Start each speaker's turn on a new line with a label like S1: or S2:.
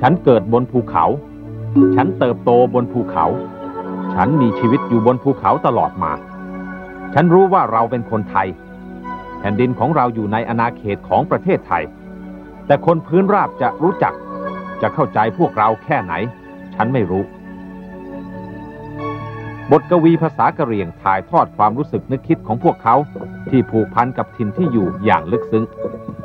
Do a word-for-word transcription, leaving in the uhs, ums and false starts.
S1: ฉันเกิดบนภูเขาฉันเติบโตบนภูเขาฉันมีชีวิตอยู่บนภูเขาตลอดมาฉันรู้ว่าเราเป็นคนไทยแผ่นดินของเราอยู่ในอาณาเขตของประเทศไทยแต่คนพื้นราบจะรู้จักจะเข้าใจพวกเราแค่ไหนฉันไม่รู้บทกวีภาษากะเหรี่ยงถ่ายทอดความรู้สึกนึกคิดของพวกเขาที่ผูกพันกับถิ่นที่อยู่อย่างลึกซึ้ง